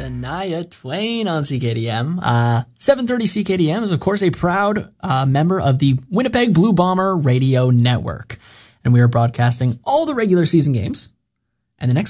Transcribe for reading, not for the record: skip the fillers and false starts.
Shania Twain on CKDM. 730 CKDM is, of course, a proud member of the Winnipeg Blue Bomber Radio Network. And we are broadcasting all the regular season games. And the next